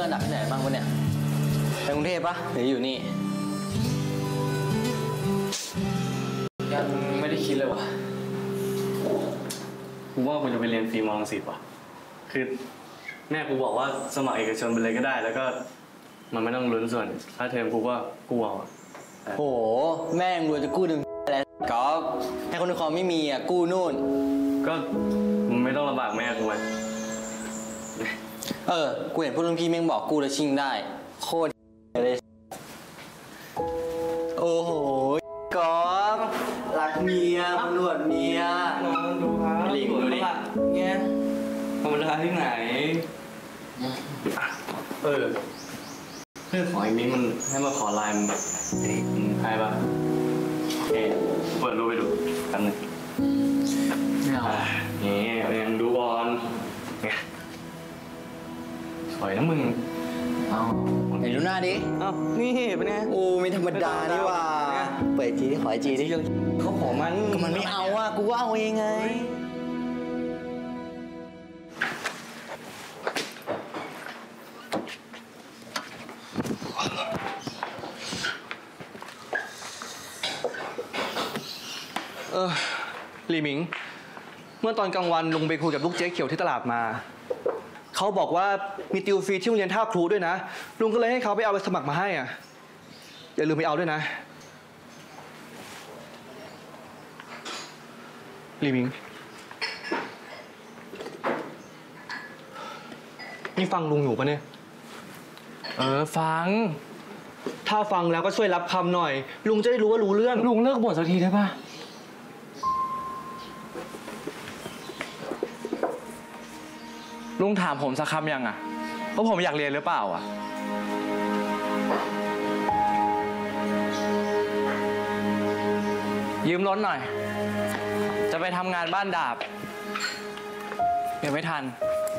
อันดับที่ไหนบ้างวะเนี่ยไปกรุงเทพปะหรืออยู่นี่ยังไม่ได้คิดเลยวะกูว่ากูจะไปเรียนฟรีมอลังสิตว่ะคือแม่กูบอกว่าสมัครเอกชนไปเลยก็ได้แล้วก็มันไม่ต้องลุ้นส่วนค่าเทอมกูก็กู้เอาโหแม่งรวยจะกู้ดึงอะไรก็ให้คนในคอไม่มีอ่ะกู้นู่นก็มึงไม่ต้องลำบากแม่กูไงกูเห็นพวกรุ่นพี่แม่งบอกกู้แล้วชิงได้โคตรเลยโอ้โหก๊อฟรักเมียมันหนวดเมียดูครับหลิงดูดิเงี้ยธรรมดาที่ไหนเพื่อนของไอ้มิ้งมันให้มาขอไลน์มึงใครปะเปิดรูปไปดูกันหนึ่งไม่เอานี่ยังดูบอลเนี่ยสวยนะมึงเห็นดูหน้าดินี่เป็นไงโอ้ไม่ธรรมดานี่ว่าเปิดจีดิขอจีดิเขาขอมันก็มันไม่เอาอ่ะกูก็เอาเองไงลีหมิงเมื่อตอนกลางวันลุงไปคุยกับลูกเจ๊เขียวที่ตลาดมาเขาบอกว่ามีติวฟรีที่โรงเรียนท่าครูด้วยนะลุงก็เลยให้เขาไปเอาไปสมัครมาให้อ่ะอย่าลืมไปเอาด้วยนะลีหมิงนี่ฟังลุงอยู่ปะเนี่ยฟังถ้าฟังแล้วก็ช่วยรับคำหน่อยลุงจะได้รู้ว่ารู้เรื่องลุงเลิกบ่นสักทีได้ปะลุงถามผมสักคำยังอ่ะว่าผมอยากเรียนหรือเปล่าอ่ะยืมรถหน่อยจะไปทำงานบ้านดาบเดี๋ยวไม่ทัน